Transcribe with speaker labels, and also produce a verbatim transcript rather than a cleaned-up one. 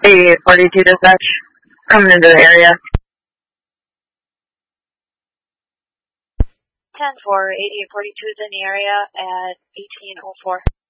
Speaker 1: eighty-eight forty-two dispatch, coming into the area.
Speaker 2: ten four, eighty-eight forty-two is in the area at eighteen oh four.